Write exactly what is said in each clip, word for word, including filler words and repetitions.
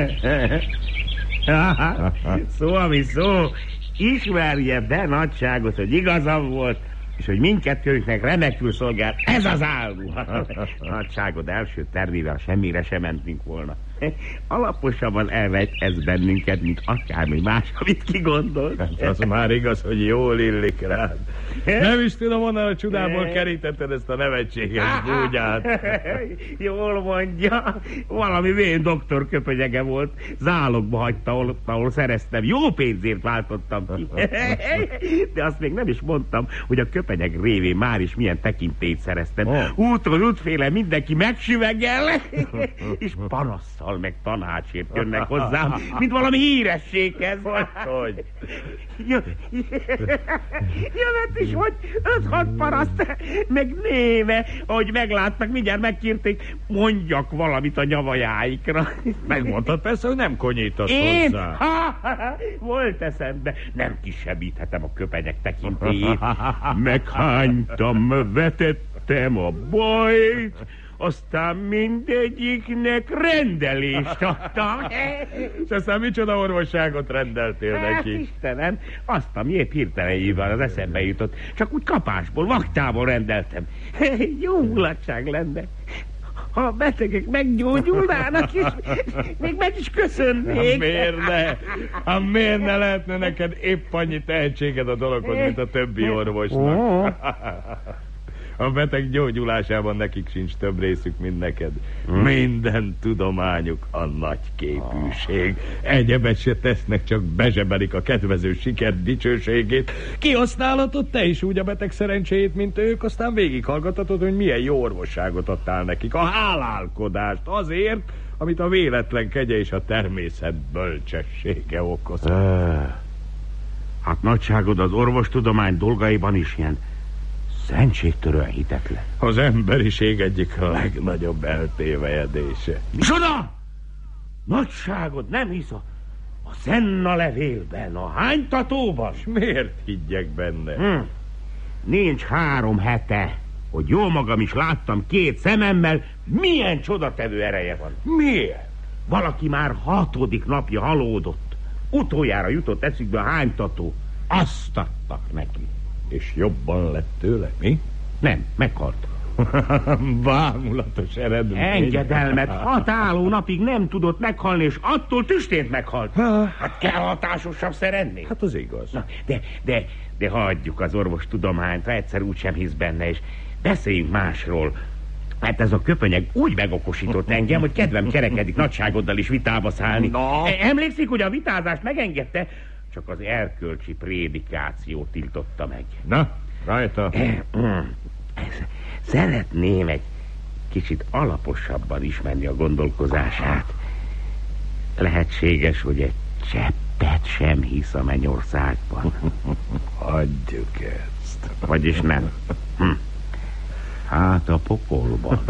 Szó, ami szó. Ismerje be nagyságot, hogy igazam volt, és hogy mindkettőnknek remekül szolgált ez az álmú. Nagyságod első tervével semmire sem mentünk volna. Alaposabban elvett ez bennünket, mint akármi más, amit kigondolt. Hát az már igaz, hogy jól illik rád. Nem is tudom, onnan a csudából kerítetted ezt a nevetséges búgyát. Jól mondja. Valami vén doktor köpönyege volt. Zálogba hagyta, ahol, ahol szereztem. Jó pénzért váltottam ki. De azt még nem is mondtam, hogy a köpenyeg révén már is milyen tekintélyt szereztem. Oh. Úton útféle mindenki megsüvegel, és panasszal meg tanácsért jönnek hozzám, mint valami hírességhez. Hogy, hogy? Jövet is, hogy öt-hat paraszt, meg néme, ahogy megláttak, mindjárt megkérték, mondjak valamit a nyavajáikra. Megmondtad persze, hogy nem konyítasz Én? hozzá. Ha, ha, ha, volt eszembe, nem kisebbíthetem a köpenyek tekintélyét. Meghánytam, vetettem a bajt, aztán mindegyiknek rendelést adtam. És aztán micsoda orvosságot rendeltél hát, neki? Istenem, azt, ami épp hirtelenjében az eszembe jutott. Csak úgy kapásból, vaktából rendeltem. Jó mulatság lenne, ha a betegek meggyógyulnának, és még meg is köszönnék. Ha miért ne? Ha miért ne lehetne neked épp annyi tehetséged a dologhoz, mint a többi orvosnak? A beteg gyógyulásában nekik sincs több részük, mint neked. Hmm. Minden tudományuk a nagy képűség. Egyebet se tesznek, csak bezsebelik a kedvező siker dicsőségét. Kihasználhatod te is úgy a beteg szerencséjét, mint ők, aztán végighallgathatod, hogy milyen jó orvosságot adtál nekik. A hálálkodást azért, amit a véletlen kegye és a természet bölcsessége okoz. Hát nagyságod az orvostudomány dolgaiban is ilyen szentségtörően hitetlen. Az emberiség egyik legnagyobb eltévejedése. Micsoda? Nagyságod, nem hisz a, a szenna levélben, a hánytatóban? És miért higgyek benne? Hm. Nincs három hete, hogy jó magam is láttam két szememmel, milyen csodatevő ereje van. Miért? Valaki már hatodik napja halódott. Utoljára jutott eszükbe a hánytató. Azt adtak neki. És jobban lett tőle, mi? Nem, meghalt. Bámulatos eredmény. Engedelmet, hat álló napig nem tudott meghalni, és attól tüstént meghalt. Hát kell hatásosabb szeretni. Hát az igaz. Na, de, de, de hagyjuk az orvostudományt, ha egyszer úgysem hisz benne, és beszéljünk másról. Hát ez a köpönyeg úgy megokosított engem, hogy kedvem kerekedik nagyságoddal is vitába szállni. No. Emlékszik, hogy a vitázást megengedte, csak az erkölcsi prédikáció tiltotta meg. Na, rajta. Szeretném egy kicsit alaposabban ismerni a gondolkozását. Lehetséges, hogy egy cseppet sem hisz a mennyországban. Hagyjuk ezt. Vagyis nem. Hm. Hát a pokolban.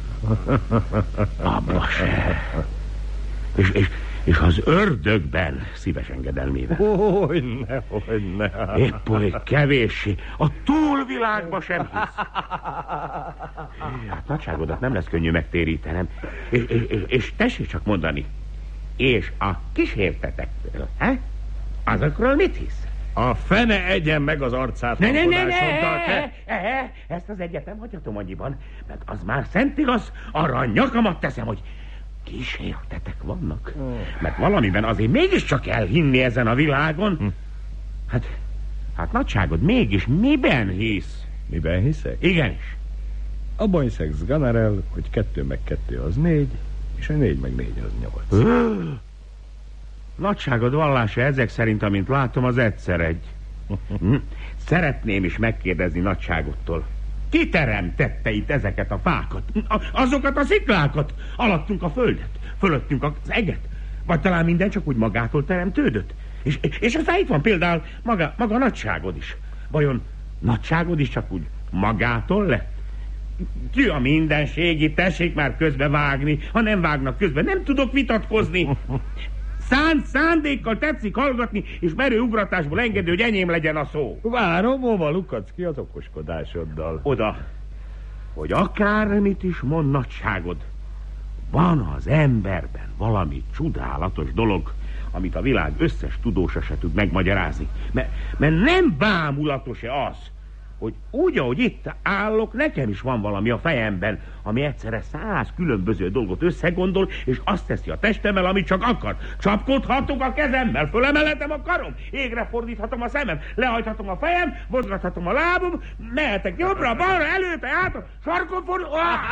Abba se. És, és, és az ördögben szíves engedelmével. Hogyne, hogyne. Épp oly kevéssé. A túlvilágba sem hisz. Hát nagyságodat nem lesz könnyű megtérítenem. És, és, és tessék csak mondani. És a kísértetekről, he? Azokról mit hisz? A fene egyen meg az arcát. Ne, ne, ne, ne, ne, ne, ezt az egyet nem hagyhatom annyiban, mert az már szent igaz, arra a nyakamat teszem, hogy kísértetek vannak. Mert valamiben azért mégiscsak elhinni ezen a világon. Hát, hát nagyságod, mégis miben hisz? Miben hiszek? Igenis. Abban hiszek, Zganarel, hogy kettő meg kettő az négy, és a négy meg négy az nyolc. Nagyságod vallása ezek szerint, amint látom, az egyszer egy. Szeretném is megkérdezni nagyságodtól. Ki teremtette itt ezeket a fákat? Azokat a sziklákat? Alattunk a földet? Fölöttünk az eget? Vagy talán minden csak úgy magától teremtődött? És, és aztán itt van például maga, maga nagyságod is. Vajon nagyságod is csak úgy magától lett? Ki a mindenségi, tessék már közbe vágni. Ha nem vágnak közbe, nem tudok vitatkozni. Szánt szándékkal tetszik hallgatni, és merő ugratásból engedő, hogy enyém legyen a szó. Várom, hova lukadsz ki az okoskodásoddal? Oda, hogy akármit is mond nagyságod, van az emberben valami csodálatos dolog, amit a világ összes tudósa se tud megmagyarázni. Mert, mert nem bámulatos-e az, hogy úgy, ahogy itt állok, nekem is van valami a fejemben, ami egyszerre száz különböző dolgot összegondol, és azt teszi a testemmel, amit csak akar. Csapkodhatok a kezemmel, fölemelhetem a karom, égre fordíthatom a szemem, lehajthatom a fejem, mozgathatom a lábam, mehetek jobbra, balra, előre, hátra, sarkon fordul...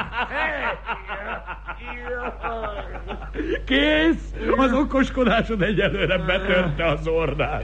Kész! Az okoskodásod egyelőre betörte az orrát.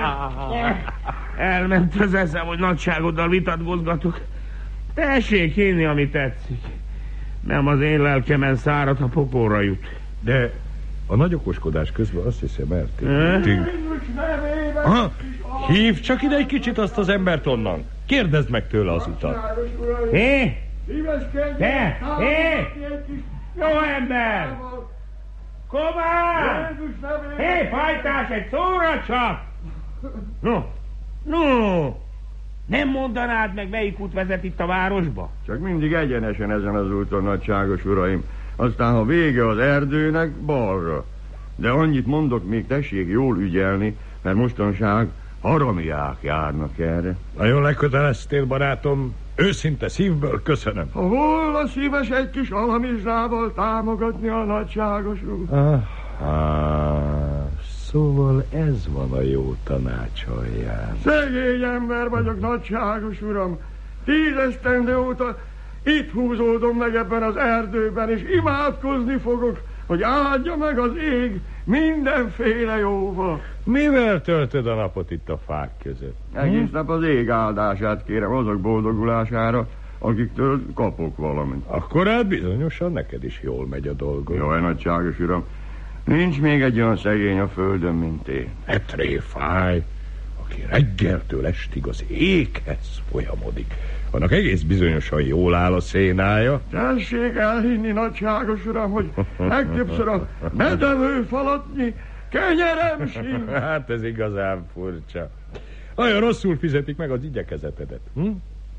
Elment az eszem, hogy nagyságoddal vitatkozgatok. Tessék hinni, ami tetszik. Nem az én lelkemen szárad, ha pokóra jut. De a nagy okoskodás közben azt hiszem eltértünk. Aha, hívd csak ide egy kicsit azt az embert onnan. Kérdezd meg tőle az utat. Hé? Te? Hé? Jó ember! Komár! Hé, fajtás, egy szóra csak! No, no! Nem mondanád meg, melyik út vezet itt a városba? Csak mindig egyenesen ezen az úton, nagyságos uraim. Aztán, ha vége az erdőnek, balra. De annyit mondok, még tessék jól ügyelni, mert mostanság haramiák járnak erre. Nagyon leköteleztél, barátom. Őszinte szívből köszönöm. Ha volna szíves egy kis alamizsnával támogatni a nagyságos úr. Ah, ah, szóval ez van a jó tanács alján. Szegény ember vagyok, nagyságos uram. Tíz esztendő óta itt húzódom meg ebben az erdőben, és imádkozni fogok, hogy áldja meg az ég mindenféle jóval. Mivel töltöd a napot itt a fák között? Egész nap az ég áldását kérem azok boldogulására, akiktől kapok valamit. Akkor hát bizonyosan neked is jól megy a dolgod. Jaj, nagyságos uram, nincs még egy olyan szegény a földön, mint én. Ne tréfálj, aki reggeltől estig az éghez folyamodik. Annak egész bizonyosan jól áll a szénája. Tessék elhinni, nagyságos uram, hogy legtöbbször a medevő falatnyi kenyerem sincs. Hát ez igazán furcsa. Olyan rosszul fizetik meg az igyekezetedet. Hm?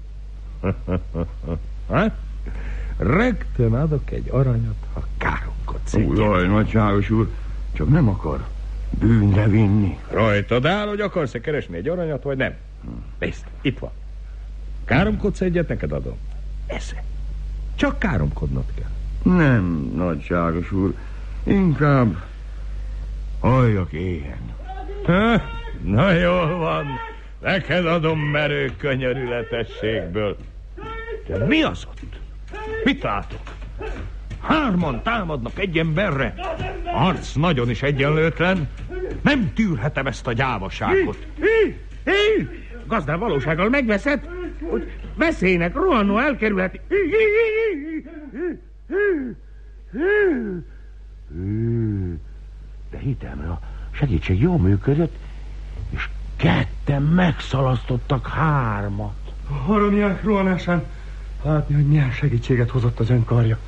Hát? Rögtön adok egy aranyat, ha káromkodsz egyet. Jaj, nagyságos úr, csak nem akar bűnre vinni. Rajtad áll, hogy akarsz-e keresni egy aranyat, vagy nem? Nézd, itt van. Káromkodsz egyet, neked adom. Esze. Csak káromkodnod kell. Nem, nagyságos úr, inkább halljak éhen. Ha? Na jól van, neked adom merő könyörületességből. De mi az ott? Mit látok? Hárman támadnak egy emberre. Arc nagyon is egyenlőtlen. Nem tűrhetem ezt a gyávaságot. Hí, hí, hí. Gazdán valósággal megveszed, hogy veszélynek rohannó elkerülheti. De hitemre a segítség jól működött, és ketten megszalasztottak hármat. A haramiák rohanásán látni, hogy milyen segítséget hozott az ön karja.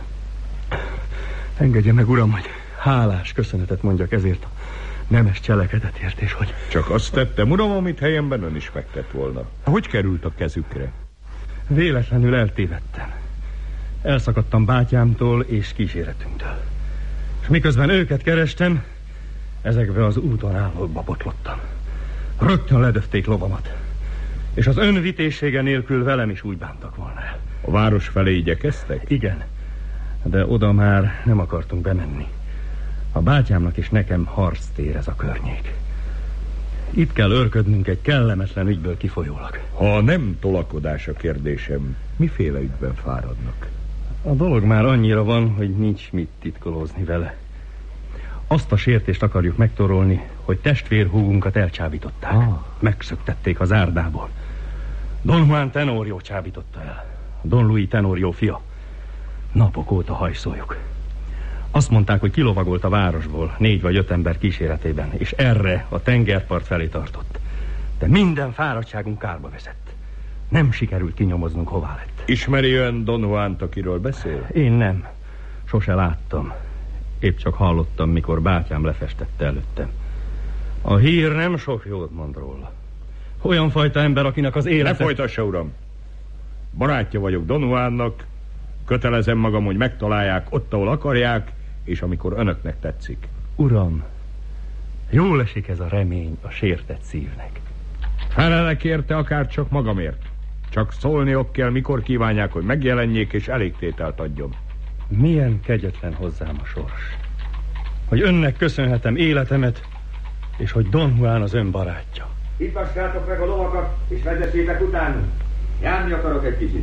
Engedje meg, uram, hogy hálás köszönetet mondjak ezért a nemes cselekedetért, és hogy... Csak azt tettem, uram, amit helyemben ön is megtett volna. Hogy került a kezükre? Véletlenül eltévedtem. Elszakadtam bátyámtól és kíséretünktől. És miközben őket kerestem, ezekbe az úton állókba botlottam. Rögtön ledöfték lovamat. És az önvitézsége nélkül velem is úgy bántak volna el. A város felé igyekeztek? Igen, de oda már nem akartunk bemenni. A bátyámnak és nekem harctér ez a környék. Itt kell őrködnünk egy kellemetlen ügyből kifolyólag. Ha nem tolakodás a kérdésem, miféle ügyben fáradnak? A dolog már annyira van, hogy nincs mit titkolózni vele. Azt a sértést akarjuk megtorolni, hogy testvérhúgunkat elcsábították. Ah. Megszöktették az árdából. Don Juan Tenorio csábította el. Don Luis Tenorio fia. Napok óta hajszoljuk. Azt mondták, hogy kilovagolt a városból négy vagy öt ember kíséretében, és erre a tengerpart felé tartott. De minden fáradtságunk kárba vezett. Nem sikerült kinyomoznunk, hová lett. Ismeri ön Don Juant, akiről beszél? Én nem. Sose láttam. Épp csak hallottam, mikor bátyám lefestette előttem. A hír nem sok jót mond róla. Olyan fajta ember, akinek az élete... Ne folytassa, uram! Barátja vagyok Don Juannak, Kötelezem magam, hogy megtalálják ott, ahol akarják, és amikor önöknek tetszik. Uram, jól esik ez a remény a sértett szívnek. Felelek érte, akár csak magamért. Csak szólniok kell, mikor kívánják, hogy megjelenjék, és elégtételt adjon. Milyen kegyetlen hozzám a sors, hogy önnek köszönhetem életemet, és hogy Don Juan az ön barátja. Itassátok meg a lovakat, és vezessétek utánunk. Járni akarok egy kicsit.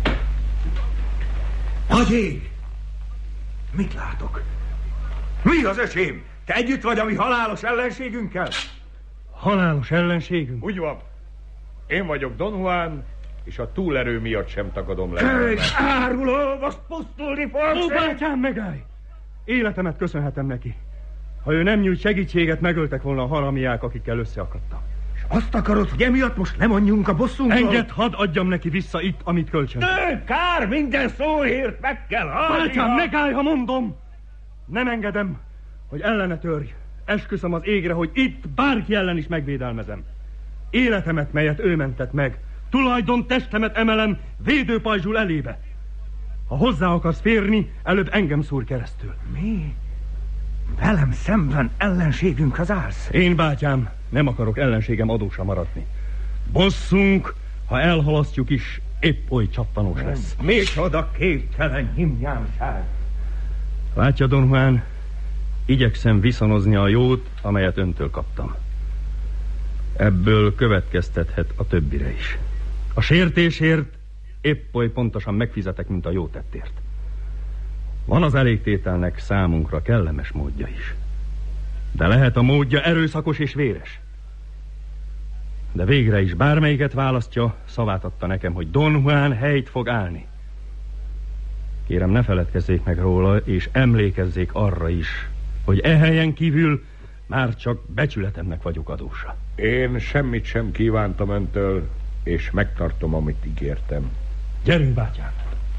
Nagy ég! Mit látok? Mi az öcsém? Te együtt vagy a mi halálos ellenségünkkel? Halálos ellenségünk? Úgy van. Én vagyok Don Juan, és a túlerő miatt sem tagadom le. Kős áruló, most pusztulni fogsz! Ó, bátyám, megállj! Életemet köszönhetem neki. Ha ő nem nyújt segítséget, megöltek volna a haramiák, akikkel összeakadtam. És azt akarod, hogy emiatt most lemondjunk a bosszunkról? Engedd, hadd adjam neki vissza itt, amit kölcsön. Nő, kár, minden szóért meg kell hallni. Bátyám, megállj, ha mondom! Nem engedem, hogy ellene törj. Esküszöm az égre, hogy itt bárki ellen is megvédelmezem. Életemet, melyet ő mentett meg, tulajdon testemet emelem védőpajzsul elébe. Ha hozzá akarsz férni, előbb engem szúr keresztül. Mi? Velem szemben ellenségünkhöz állsz? Én, bátyám, nem akarok ellenségem adósa maradni. Bosszunk, ha elhalasztjuk is, épp oly csattanós lesz. Micsoda képtelen nyimnyámság! Látja, Don Juan, igyekszem viszonozni a jót, amelyet öntől kaptam. Ebből következtethet a többire is. A sértésért épp oly pontosan megfizetek, mint a jó tettért. Van az elégtételnek számunkra kellemes módja is. De lehet a módja erőszakos és véres. De végre is bármelyiket választja, szavát adta nekem, hogy Don Juan helyt fog állni. Kérem, ne feledkezzék meg róla, és emlékezzék arra is, hogy e helyen kívül már csak becsületemnek vagyok adósa. Én semmit sem kívántam öntől, és megtartom, amit ígértem. Gyerünk, bátyám!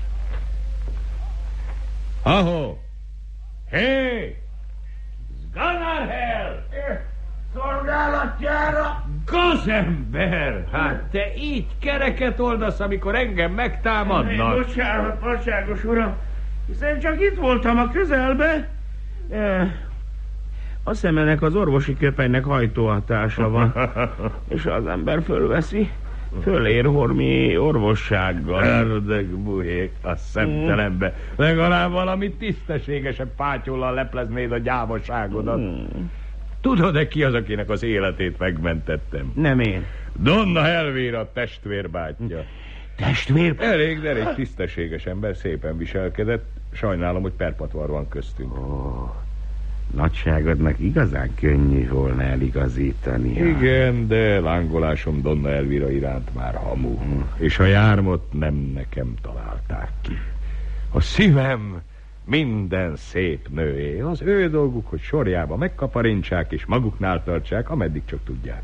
Ahó! Hé! Sganarhel! Szolgálatjára! Gazember! Hát te így kereket oldasz, amikor engem megtámadnak. Bocsánat, nagyságos uram, hiszen csak itt voltam a közelbe. Eh, azt hiszem, ennek az orvosi köpenynek hajtóhatása van. És az ember fölveszi, fölér hormi orvossággal. Ördögbujék a szemtelenbe. Legalább valami tisztességesebb pátyollal lepleznéd a gyávaságodat. Hmm. Tudod-e ki az, akinek az életét megmentettem? Nem én. Donna Helvéra testvérbátyja. Testvér? Elég, de elég tisztességes ember, szépen viselkedett. Sajnálom, hogy perpatvar van köztünk. Ó, nagyságodnak igazán könnyű volna eligazítani. Igen, de lángolásom Donna Elvira iránt már hamu. Hmm. És a jármot nem nekem találták ki. A szívem minden szép nőé. Az ő dolguk, hogy sorjába megkaparintsák és maguknál tartsák, ameddig csak tudják.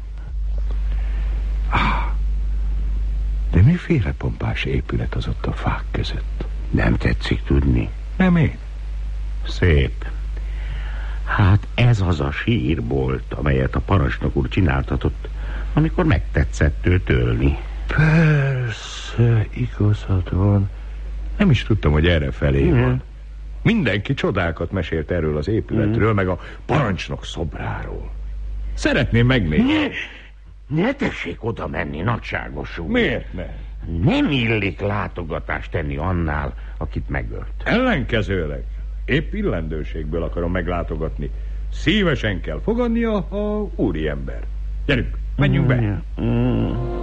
Ah, de miféle pompás épület az ott a fák között? Nem tetszik tudni. Nem én? Szép. Hát ez az a sírbolt, amelyet a parancsnok úr csináltatott, amikor megtetszett őt ölni. Persze, igazad van. Nem is tudtam, hogy erre felé van. Mm. Mindenki csodákat mesélt erről az épületről, mm. meg a parancsnok szobráról. Szeretném megnézni. Ne, ne tessék oda menni, nagyságos úr. Miért ne? Nem illik látogatást tenni annál, akit megölt. Ellenkezőleg. Épp illendőségből akarom meglátogatni. Szívesen kell fogadnia a úriember. Gyerünk, menjünk be. Mm. Mm.